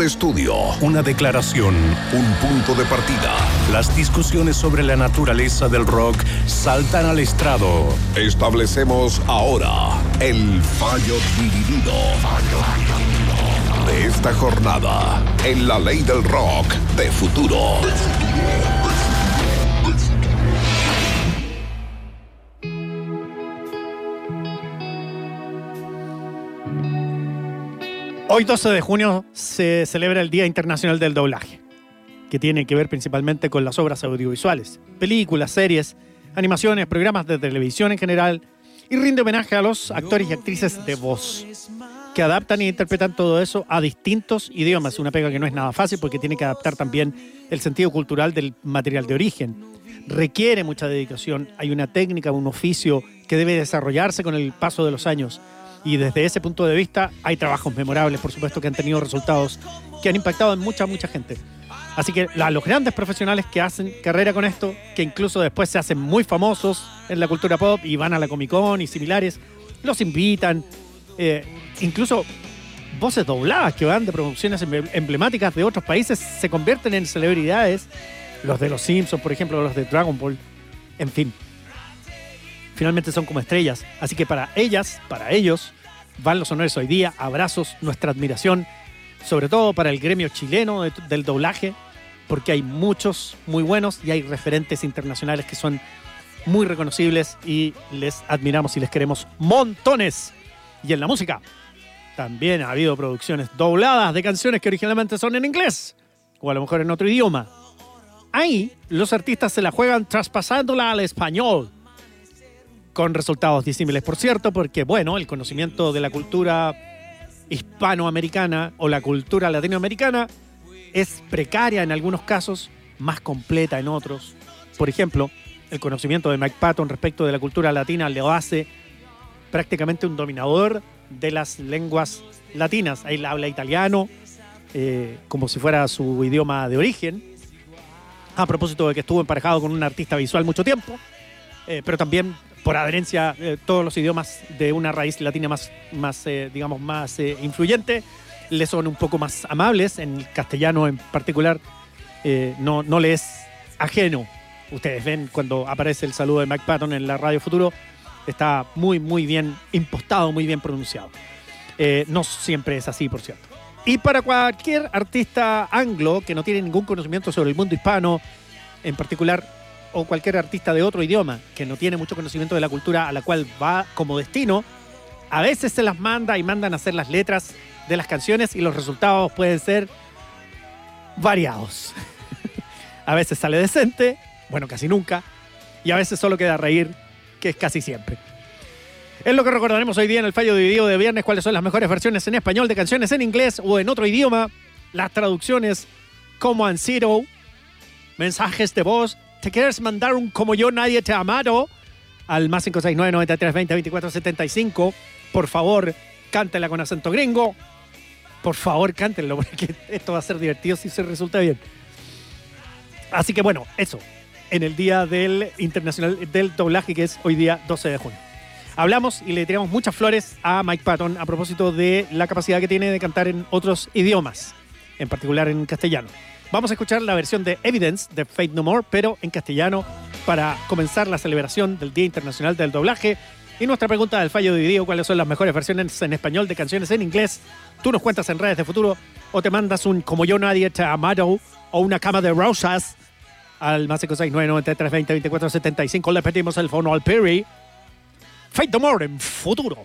mejor estudio, una declaración, un punto de partida. Las discusiones sobre la naturaleza del rock saltan al estrado. Establecemos ahora el fallo dividido de esta jornada en la ley del rock de Futuro. Hoy 12 de junio se celebra el Día Internacional del Doblaje, que tiene que ver principalmente con las obras audiovisuales, películas, series, animaciones, programas de televisión en general, y rinde homenaje a los actores y actrices de voz, que adaptan e interpretan todo eso a distintos idiomas. Una pega que no es nada fácil porque tiene que adaptar también el sentido cultural del material de origen. Requiere mucha dedicación, hay una técnica, un oficio que debe desarrollarse con el paso de los años. Y desde ese punto de vista hay trabajos memorables, por supuesto, que han tenido resultados que han impactado en mucha gente. Así que los grandes profesionales que hacen carrera con esto, que incluso después se hacen muy famosos en la cultura pop y van a la Comic Con y similares, los invitan. Incluso voces dobladas que van de producciones emblemáticas de otros países se convierten en celebridades. Los de Los Simpsons, por ejemplo, los de Dragon Ball, en fin. Finalmente son como estrellas. Así que para ellas, para ellos, van los honores hoy día. Abrazos, nuestra admiración, sobre todo para el gremio chileno del doblaje, porque hay muchos muy buenos y hay referentes internacionales que son muy reconocibles y les admiramos y les queremos montones. Y en la música también ha habido producciones dobladas de canciones que originalmente son en inglés o a lo mejor en otro idioma. Ahí los artistas se la juegan traspasándola al español, con resultados disímiles, por cierto, porque, bueno, el conocimiento de la cultura hispanoamericana o la cultura latinoamericana es precaria en algunos casos, más completa en otros. Por ejemplo, el conocimiento de Mike Patton respecto de la cultura latina le hace prácticamente un dominador de las lenguas latinas. Él habla italiano como si fuera su idioma de origen, a propósito de que estuvo emparejado con un artista visual mucho tiempo, pero también por adherencia, todos los idiomas de una raíz latina más influyente le son un poco más amables. En el castellano en particular no le es ajeno. Ustedes ven cuando aparece el saludo de Mike Patton en la Radio Futuro, está muy bien impostado, muy bien pronunciado. No siempre es así, por cierto. Y para cualquier artista anglo que no tiene ningún conocimiento sobre el mundo hispano en particular, o cualquier artista de otro idioma que no tiene mucho conocimiento de la cultura a la cual va como destino, a veces se las mandan a hacer las letras de las canciones y los resultados pueden ser variados. A veces sale decente, bueno, casi nunca, y a veces solo queda reír, que es casi siempre. Es lo que recordaremos hoy día en el fallo dividido de viernes, cuáles son las mejores versiones en español de canciones en inglés o en otro idioma, las traducciones como en Zero, mensajes de voz. ¿Te quieres mandar un como yo nadie te ha amado? Al más 569-9320-2475. Por favor, cántela con acento gringo. Por favor, cántenlo, porque esto va a ser divertido si se resulta bien. Así que bueno, eso. En el Día del Internacional del Doblaje, que es hoy día 12 de junio. Hablamos y le tiramos muchas flores a Mike Patton a propósito de la capacidad que tiene de cantar en otros idiomas, en particular en castellano. Vamos a escuchar la versión de Evidence de Faith No More, pero en castellano, para comenzar la celebración del Día Internacional del Doblaje. Y nuestra pregunta del fallo dividido: ¿cuáles son las mejores versiones en español de canciones en inglés? Tú nos cuentas en redes de Futuro o te mandas un como yo nadie te ha amado o una cama de rosas al más 569-9320-2475. Le pedimos el fono al Perry. Faith No More en Futuro.